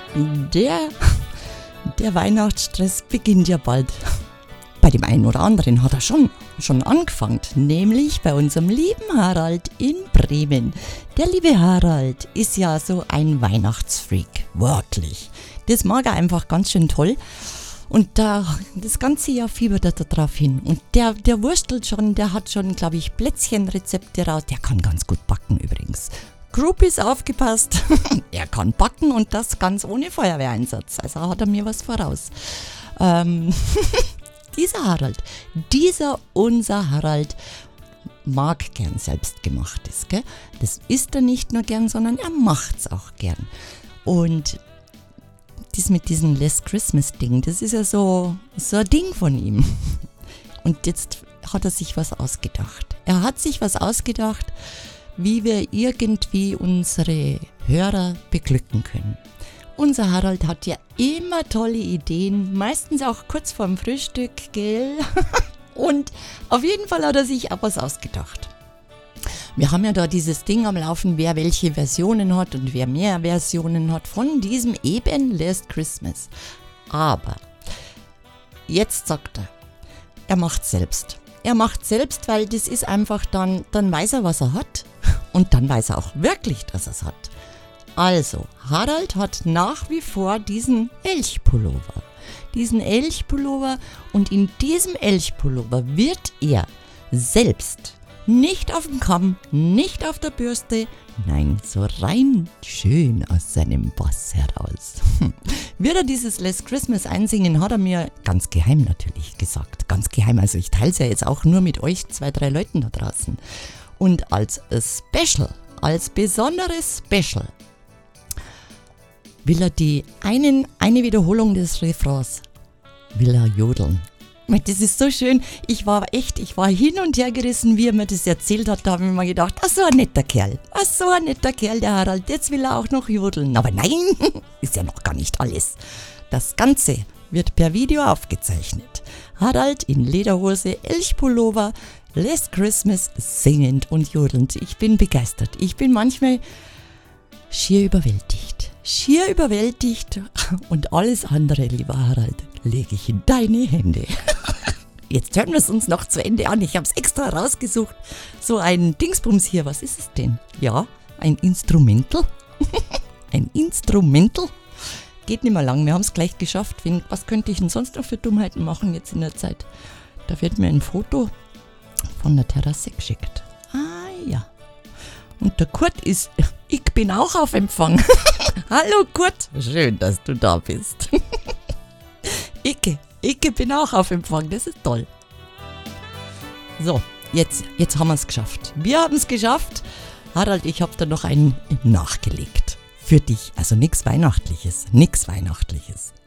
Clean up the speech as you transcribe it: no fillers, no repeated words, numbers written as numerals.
Der Weihnachtsstress beginnt ja bald. Bei dem einen oder anderen hat er schon angefangen, nämlich bei unserem lieben Harald in Bremen. Der liebe Harald ist ja so ein Weihnachtsfreak, wirklich. Das mag er einfach ganz schön toll. Und das ganze Jahr fiebert er da drauf hin. Und der wurstelt schon, der hat schon, glaube ich, Plätzchenrezepte raus. Der kann ganz gut backen übrigens. Groupies, aufgepasst, er kann backen und das ganz ohne Feuerwehreinsatz. Also hat er mir was voraus. Unser Harald mag gern Selbstgemachtes, gell? Das isst er nicht nur gern, sondern er macht's auch gern. Und das mit diesem Last Christmas Ding, das ist ja so ein Ding von ihm. Und jetzt hat er sich was ausgedacht. Er hat sich was ausgedacht, wie wir irgendwie unsere Hörer beglücken können. Unser Harald hat ja immer tolle Ideen, meistens auch kurz vorm Frühstück, gell? Und auf jeden Fall hat er sich auch was ausgedacht. Wir haben ja da dieses Ding am Laufen, wer welche Versionen hat und wer mehr Versionen hat von diesem eben Last Christmas. Aber jetzt sagt er macht selbst. Er macht selbst, weil das ist einfach dann weiß er, was er hat und dann weiß er auch wirklich, dass er es hat. Also, Harald hat nach wie vor diesen Elchpullover. Und in diesem Elchpullover wird er selbst nicht auf dem Kamm, nicht auf der Bürste, nein, so rein schön aus seinem Bass heraus. Wird er dieses Last Christmas einsingen, hat er mir ganz geheim natürlich gesagt. Ganz geheim, also ich teile es ja jetzt auch nur mit euch 2, 3 Leuten da draußen. Und als Special, als besonderes Special, will er eine Wiederholung des Refrains, will er jodeln. Das ist so schön. Ich war hin und her gerissen, wie er mir das erzählt hat. Da habe ich mir gedacht, so ein netter Kerl, der Harald. Jetzt will er auch noch jodeln. Aber nein, ist ja noch gar nicht alles. Das Ganze wird per Video aufgezeichnet. Harald in Lederhose, Elchpullover, Last Christmas singend und jodelnd. Ich bin begeistert. Ich bin manchmal schier überwältigt. Und alles andere, lieber Harald, lege ich in deine Hände. Jetzt hören wir es uns noch zu Ende an. Ich habe es extra rausgesucht. So ein Dingsbums hier. Was ist es denn? Ja, ein Instrumental. Ein Instrumental. Geht nicht mehr lang. Wir haben es gleich geschafft. Was könnte ich denn sonst noch für Dummheiten machen jetzt in der Zeit? Da wird mir ein Foto von der Terrasse geschickt. Ah ja. Und der Kurt ist... Ich bin auch auf Empfang. Hallo Kurt. Schön, dass du da bist. Ich bin auch auf Empfang, das ist toll. So, jetzt haben wir es geschafft. Wir haben es geschafft. Harald, ich habe da noch einen nachgelegt. Für dich. Also nichts Weihnachtliches.